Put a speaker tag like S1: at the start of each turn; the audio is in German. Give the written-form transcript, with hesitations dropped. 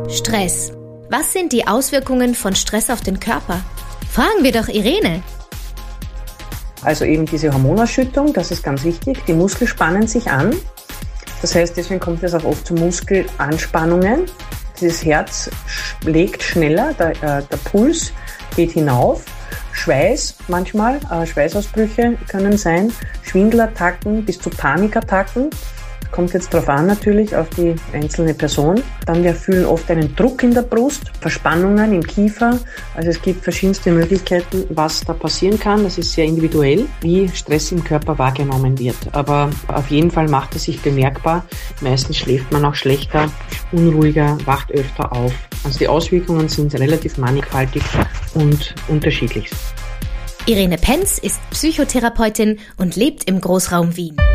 S1: Stress. Was sind die Auswirkungen von Stress auf den Körper? Fragen wir doch Irene.
S2: Also eben diese Hormonausschüttung, das ist ganz wichtig. Die Muskeln spannen sich an. Das heißt, deswegen kommt es auch oft zu Muskelanspannungen. Das Herz schlägt schneller, der Puls geht hinauf. Schweiß manchmal, Schweißausbrüche können sein, Schwindelattacken bis zu Panikattacken. Kommt jetzt darauf an natürlich, auf die einzelne Person. Dann wir fühlen oft einen Druck in der Brust, Verspannungen im Kiefer. Also es gibt verschiedenste Möglichkeiten, was da passieren kann. Das ist sehr individuell, wie Stress im Körper wahrgenommen wird. Aber auf jeden Fall macht es sich bemerkbar. Meistens schläft man auch schlechter, unruhiger, wacht öfter auf. Also die Auswirkungen sind relativ mannigfaltig und unterschiedlich.
S1: Irene Penz ist Psychotherapeutin und lebt im Großraum Wien.